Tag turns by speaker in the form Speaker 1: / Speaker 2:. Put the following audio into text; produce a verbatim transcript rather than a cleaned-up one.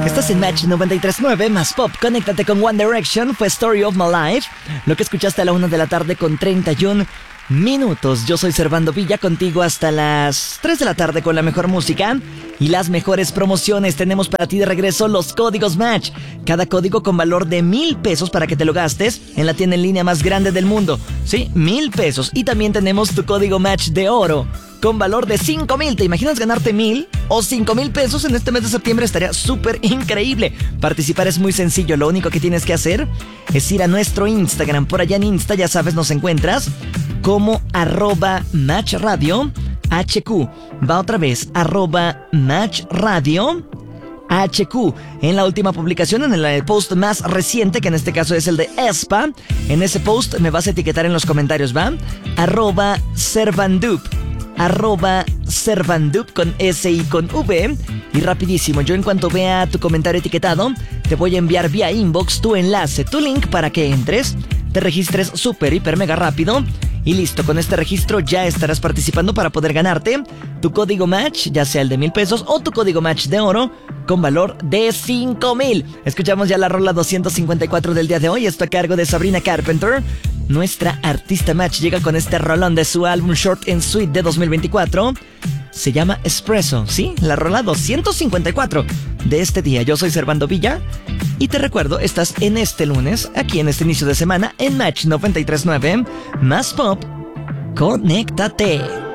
Speaker 1: Estás en Match noventa y tres punto nueve más Pop. Conéctate con One Direction. Fue Story of My Life. Lo que escuchaste a la una de la tarde con treinta y un minutos. Yo soy Servando Villa, contigo hasta las tres de la tarde con la mejor música y las mejores promociones. Tenemos para ti de regreso los códigos Match. Cada código con valor de mil pesos para que te lo gastes en la tienda en línea más grande del mundo. Sí, mil pesos. Y también tenemos tu código Match de oro con valor de cinco mil. ¿Te imaginas ganarte mil o cinco mil pesos en este mes de septiembre? Estaría súper increíble. Participar es muy sencillo. Lo único que tienes que hacer es ir a nuestro Instagram. Por allá en Insta, ya sabes, nos encuentras como arroba Match Radio H Q. Va otra vez, arroba Match Radio H Q. En la última publicación, en el post más reciente, que en este caso es el de Espa, en ese post me vas a etiquetar en los comentarios, ¿va? Arroba Servandup. Arroba Servandup con S y con V. Y rapidísimo, yo en cuanto vea tu comentario etiquetado, te voy a enviar vía inbox tu enlace, tu link para que entres, te registres súper, hiper, mega rápido. Y listo, con este registro ya estarás participando para poder ganarte tu código Match, ya sea el de mil pesos o tu código Match de oro con valor de cinco mil. Escuchamos ya la rola doscientos cincuenta y cuatro del día de hoy. Esto a cargo de Sabrina Carpenter. Nuestra artista Match llega con este rolón de su álbum Short and Sweet de dos mil veinticuatro. Se llama Espresso, ¿sí? La rola doscientos cincuenta y cuatro de este día. Yo soy Servando Villa y te recuerdo, estás en este lunes, aquí en este inicio de semana, en Match noventa y tres punto nueve, más Pop. Conéctate.